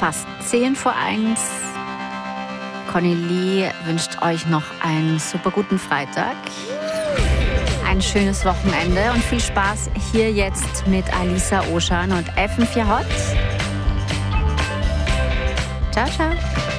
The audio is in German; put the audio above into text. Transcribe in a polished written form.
fast 10 vor 1. Cornelie wünscht euch noch einen super guten Freitag, ein schönes Wochenende und viel Spaß hier jetzt mit Alisa Oschan und FM4 Hot. Ciao, ciao.